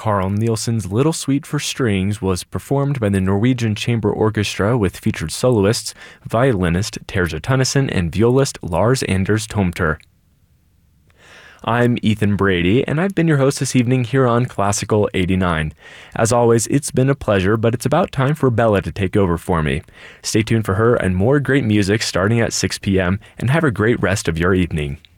Carl Nielsen's Little Suite for Strings was performed by the Norwegian Chamber Orchestra with featured soloists, violinist Terje Tønnesen and violist Lars Anders Tomter. I'm Ethan Brady, and I've been your host this evening here on Classical 89. As always, it's been a pleasure, but it's about time for Bella to take over for me. Stay tuned for her and more great music starting at 6 p.m., and have a great rest of your evening.